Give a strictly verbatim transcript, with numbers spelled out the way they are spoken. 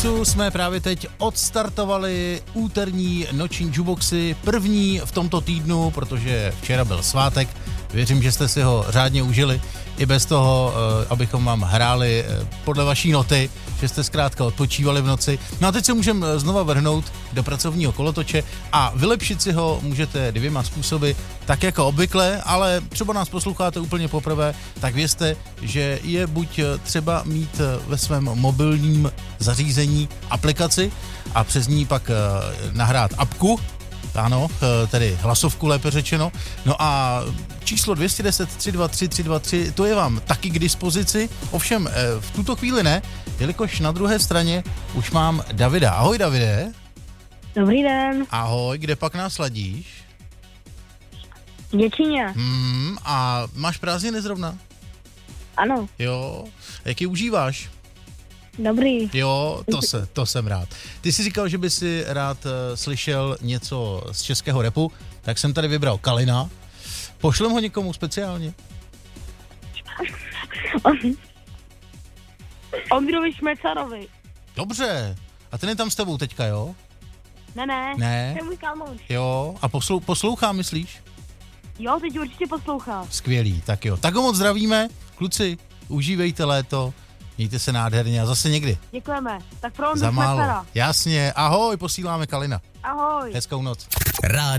Expressu jsme právě teď odstartovali úterní noční jukeboxy, první v tomto týdnu, protože včera byl svátek. Věřím, že jste si ho řádně užili, i bez toho, abychom vám hráli podle vaší noty, že jste zkrátka odpočívali v noci. No a teď se můžeme znova vrhnout do pracovního kolotoče a vylepšit si ho můžete dvěma způsoby, tak jako obvykle, ale třeba nás posloucháte úplně poprvé, tak vězte, že je buď třeba mít ve svém mobilním zařízení aplikaci a přes ní pak nahrát apku, ano, tedy hlasovku lépe řečeno. No a číslo dvě jedna deset, tři dva tři, tři dva tři, to je vám taky k dispozici. Ovšem v tuto chvíli ne, jelikož na druhé straně už mám Davida. Ahoj, Davide. Dobrý den. Ahoj, kde pak nás ladíš? V Děčíně. Hmm, a máš prázdniny zrovna? Ano. Jo, jak ji užíváš? Dobrý. Jo, to, se, to jsem rád. Ty jsi říkal, že by si rád uh, slyšel něco z českého rapu, tak jsem tady vybral Kalina. Pošlem ho někomu speciálně? Ondrovi Šmecarovi. Dobře. A ten je tam s tebou teďka, jo? Ne, ne. Ne. To je můj kámoš. Jo, a poslou, poslouchá, myslíš? Jo, teď určitě poslouchá. Skvělý, tak jo. Tak ho moc zdravíme. Kluci, užívejte léto, mějte se nádherně a zase někdy. Děkujeme. Tak pro Ondru Za málo. Šmecara. Jasně, ahoj, posíláme Kalina. Ahoj. Hezkou noc. Rádio